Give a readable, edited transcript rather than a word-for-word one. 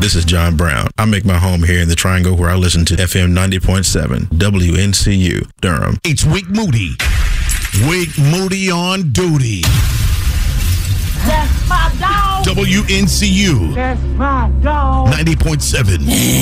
This is John Brown. I make my home here in the Triangle where I listen to FM 90.7 WNCU Durham. It's Wick Moody. Wick Moody on duty. That's my dog. WNCU. That's my dog. 90.7.